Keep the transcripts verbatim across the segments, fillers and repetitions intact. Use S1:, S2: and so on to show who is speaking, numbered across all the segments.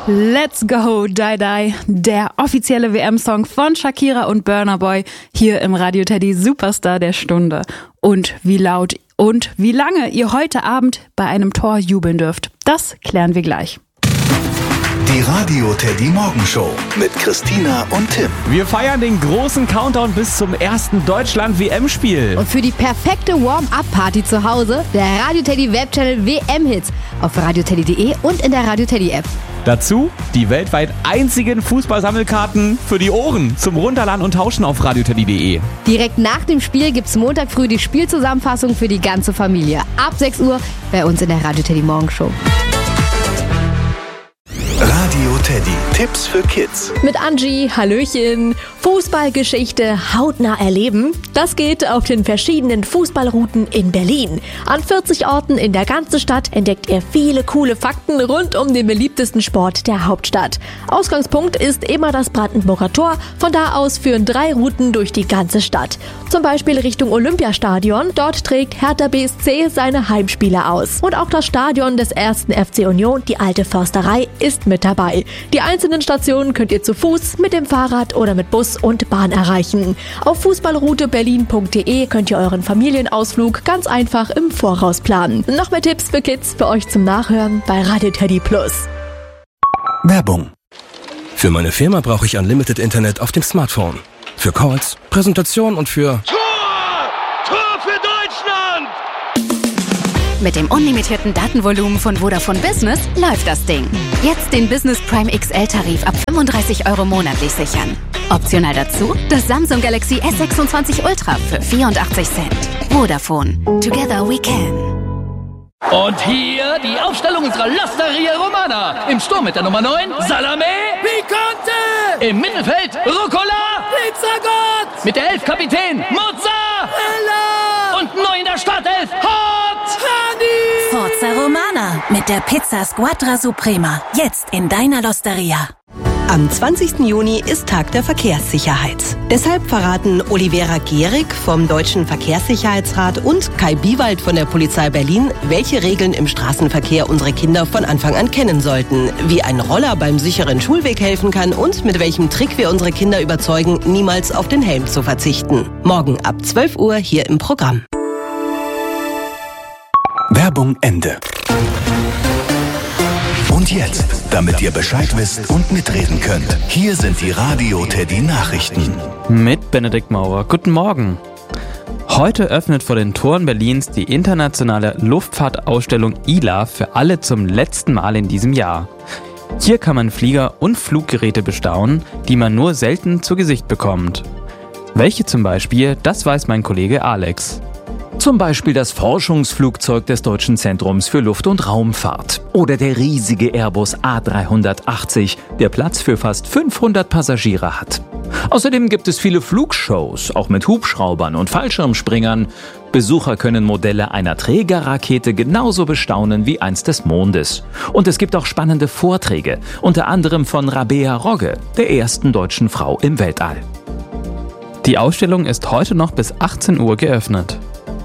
S1: Let's go, Die Die, der offizielle W M-Song von Shakira und Burna Boy hier im Radio Teddy Superstar der Stunde. Und wie laut und wie lange ihr heute Abend bei einem Tor jubeln dürft, das klären wir gleich.
S2: Die Radio Teddy Morgenshow mit Christina und Tim.
S3: Wir feiern den großen Countdown bis zum ersten Deutschland-W M-Spiel.
S4: Und für die perfekte Warm-Up-Party zu Hause, der Radio Teddy Webchannel W M-Hits auf radioteddy punkt de und in der Radio Teddy App.
S3: Dazu die weltweit einzigen Fußballsammelkarten für die Ohren zum Runterladen und Tauschen auf radioteddy punkt de.
S4: Direkt nach dem Spiel gibt's Montag früh die Spielzusammenfassung für die ganze Familie. Ab sechs Uhr bei uns in der Radio Teddy Morgenshow.
S2: Radio Teddy. Tipps für Kids.
S5: Mit Angie, Hallöchen. Fußballgeschichte hautnah erleben. Das geht auf den verschiedenen Fußballrouten in Berlin. An vierzig Orten in der ganzen Stadt entdeckt ihr viele coole Fakten rund um den beliebtesten Sport der Hauptstadt. Ausgangspunkt ist immer das Brandenburger Tor. Von da aus führen drei Routen durch die ganze Stadt. Zum Beispiel Richtung Olympiastadion. Dort trägt Hertha B S C seine Heimspiele aus. Und auch das Stadion des ersten F C Union, die Alte Försterei, ist mit dabei. Die einzelnen Stationen könnt ihr zu Fuß, mit dem Fahrrad oder mit Bus und Bahn erreichen. Auf fußballroute berlin punkt de könnt ihr euren Familienausflug ganz einfach im Voraus planen. Noch mehr Tipps für Kids für euch zum Nachhören bei Radio Teddy Plus.
S2: Werbung.
S6: Für meine Firma brauche ich Unlimited Internet auf dem Smartphone. Für Calls, Präsentationen und für...
S7: Tor! Tor für Deutschland!
S8: Mit dem unlimitierten Datenvolumen von Vodafone Business läuft das Ding. Jetzt den Business Prime X L-Tarif ab fünfunddreißig Euro monatlich sichern. Optional dazu das Samsung Galaxy S sechsundzwanzig Ultra für vierundachtzig Cent. Vodafone. Together we can.
S9: Und hier die Aufstellung unserer L'Osteria Romana. Im Sturm mit der Nummer neun, Salame.
S7: Picante!
S9: Im Mittelfeld, Rucola.
S7: Pizzagott!
S9: Mit der elf Kapitän, Mozzarella. Und neu in der Startelf, Hot
S7: Honey!
S8: Forza Romana mit der Pizza Squadra Suprema. Jetzt in deiner L'Osteria.
S10: Am zwanzigsten Juni ist Tag der Verkehrssicherheit. Deshalb verraten Olivera Gehrig vom Deutschen Verkehrssicherheitsrat und Kai Biewald von der Polizei Berlin, welche Regeln im Straßenverkehr unsere Kinder von Anfang an kennen sollten, wie ein Roller beim sicheren Schulweg helfen kann und mit welchem Trick wir unsere Kinder überzeugen, niemals auf den Helm zu verzichten. Morgen ab zwölf Uhr hier im Programm.
S2: Werbung Ende. Und jetzt, damit ihr Bescheid wisst und mitreden könnt, hier sind die Radio Teddy Nachrichten.
S11: Mit Benedikt Maurer. Guten Morgen. Heute öffnet vor den Toren Berlins die internationale Luftfahrtausstellung I L A für alle zum letzten Mal in diesem Jahr. Hier kann man Flieger und Fluggeräte bestaunen, die man nur selten zu Gesicht bekommt. Welche zum Beispiel, das weiß mein Kollege Alex.
S12: Zum Beispiel das Forschungsflugzeug des Deutschen Zentrums für Luft- und Raumfahrt. Oder der riesige Airbus A dreihundertachtzig, der Platz für fast fünfhundert Passagiere hat. Außerdem gibt es viele Flugshows, auch mit Hubschraubern und Fallschirmspringern. Besucher können Modelle einer Trägerrakete genauso bestaunen wie eins des Mondes. Und es gibt auch spannende Vorträge, unter anderem von Rabea Rogge, der ersten deutschen Frau im Weltall.
S11: Die Ausstellung ist heute noch bis achtzehn Uhr geöffnet.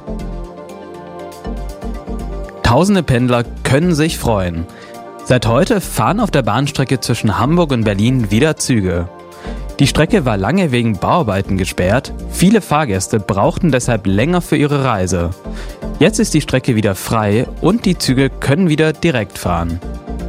S11: Tausende Pendler können sich freuen. Seit heute fahren auf der Bahnstrecke zwischen Hamburg und Berlin wieder Züge. Die Strecke war lange wegen Bauarbeiten gesperrt. Viele Fahrgäste brauchten deshalb länger für ihre Reise. Jetzt ist die Strecke wieder frei und die Züge können wieder direkt fahren.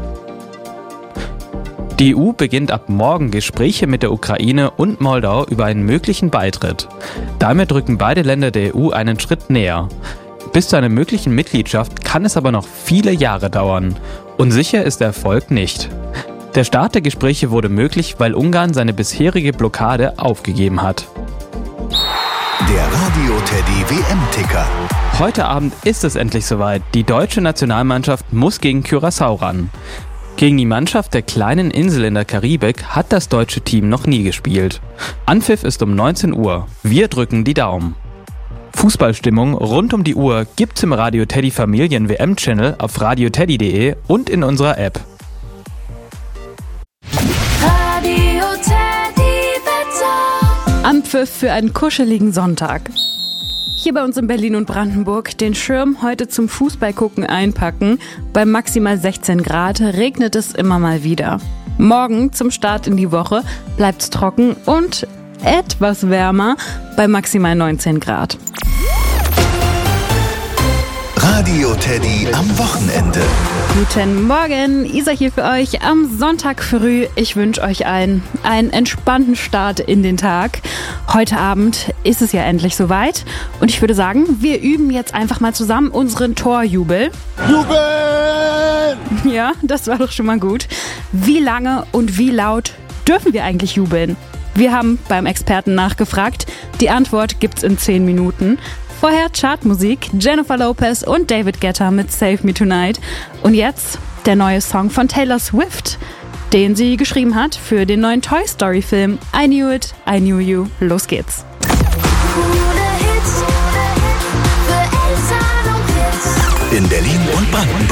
S11: Die E U beginnt ab morgen Gespräche mit der Ukraine und Moldau über einen möglichen Beitritt. Damit rücken beide Länder der E U einen Schritt näher. Bis zu einer möglichen Mitgliedschaft kann es aber noch viele Jahre dauern. Und sicher ist der Erfolg nicht. Der Start der Gespräche wurde möglich, weil Ungarn seine bisherige Blockade aufgegeben hat.
S2: Der Radio Teddy W M-Ticker.
S11: Heute Abend ist es endlich soweit. Die deutsche Nationalmannschaft muss gegen Curaçao ran. Gegen die Mannschaft der kleinen Insel in der Karibik hat das deutsche Team noch nie gespielt. Anpfiff ist um neunzehn Uhr. Wir drücken die Daumen. Fußballstimmung rund um die Uhr gibt's im Radio Teddy Familien W M-Channel auf radioteddy punkt de und in unserer App.
S1: Radio Teddy Wetter. Anpfiff für einen kuscheligen Sonntag. Hier bei uns in Berlin und Brandenburg den Schirm heute zum Fußballgucken einpacken. Bei maximal sechzehn Grad regnet es immer mal wieder. Morgen zum Start in die Woche bleibt es trocken und etwas wärmer bei maximal neunzehn Grad.
S2: Radio Teddy am Wochenende.
S1: Guten Morgen, Isa hier für euch am Sonntag früh. Ich wünsche euch allen einen entspannten Start in den Tag. Heute Abend ist es ja endlich soweit und ich würde sagen, wir üben jetzt einfach mal zusammen unseren Torjubel.
S7: Jubeln!
S1: Ja, das war doch schon mal gut. Wie lange und wie laut dürfen wir eigentlich jubeln? Wir haben beim Experten nachgefragt. Die Antwort gibt's in zehn Minuten. Vorher Chartmusik, Jennifer Lopez und David Guetta mit Save Me Tonight. Und jetzt der neue Song von Taylor Swift, den sie geschrieben hat für den neuen Toy Story Film I Knew It, I Knew You. Los geht's.
S2: In Berlin und Brandenburg.